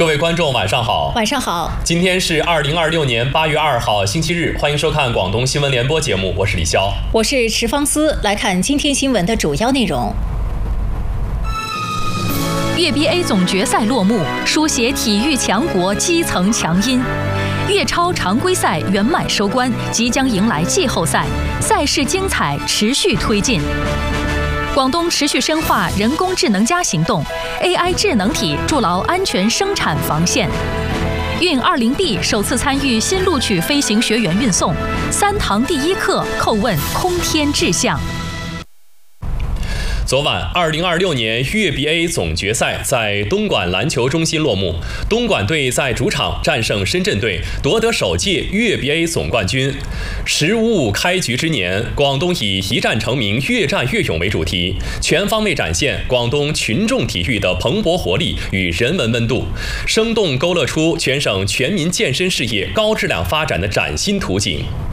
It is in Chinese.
各位观众晚上好。 晚上好。 今天是2026年8月2号星期日，欢迎收看广东新闻联播节目，我是李潇， 我是池方思。来看今天新闻的主要内容。 粤 BA 总决赛落幕，书写体育强国基层强音。粤超常规赛圆满收官，即将迎来季后赛，赛事精彩持续推进。广东持续深化人工智能加行动 ，AI 智能体筑牢安全生产防线。运 20D 首次参与新录取飞行学员运送，3堂第1课叩问空天志向。 昨晚，2026年粤 BA 总决赛在东莞篮球中心落幕。东莞队在主场战胜深圳队，夺得首届粤 BA 总冠军。15-5开局之年，广东以一战成名、越战越勇为主题，全方位展现广东群众体育的蓬勃活力与人文温度，生动勾勒出全省全民健身事业高质量发展的崭新图景。